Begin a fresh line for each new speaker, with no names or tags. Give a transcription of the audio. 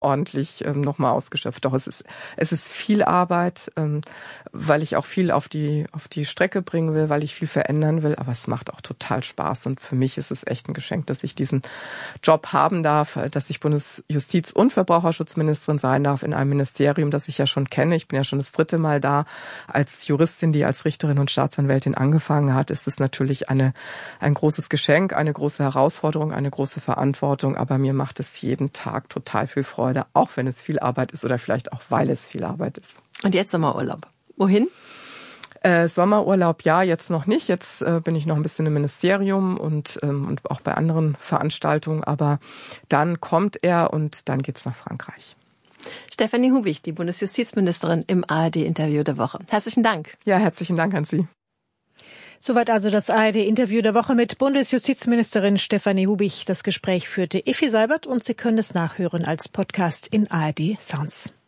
ordentlich nochmal ausgeschöpft. Doch es ist viel Arbeit, weil ich auch viel auf die Strecke bringen will, weil ich viel verändern will, aber es macht auch total Spaß und für mich ist es echt ein Geschenk, dass ich diesen Job haben darf, dass ich Bundesjustiz- und Verbraucherschutzministerin sein darf in einem Ministerium, das ich ja schon kenne. Ich bin ja schon das 3. Mal da als Juristin, die als Richterin und Staatsanwältin angefangen hat. Ist es natürlich ein großes Geschenk, eine große Herausforderung, eine große Verantwortung, aber mir macht es jeden Tag total viel Freude, auch wenn es viel Arbeit ist oder vielleicht auch, weil es viel Arbeit ist.
Und jetzt Sommerurlaub. Wohin?
Sommerurlaub, ja, jetzt noch nicht. Jetzt bin ich noch ein bisschen im Ministerium und auch bei anderen Veranstaltungen, aber dann kommt er und dann geht's nach Frankreich.
Stefanie Hubich, die Bundesjustizministerin im ARD-Interview der Woche. Herzlichen Dank.
Ja, herzlichen Dank an Sie.
Soweit also das ARD-Interview der Woche mit Bundesjustizministerin Stefanie Hubich. Das Gespräch führte Effi Seibert und Sie können es nachhören als Podcast in ARD Sounds.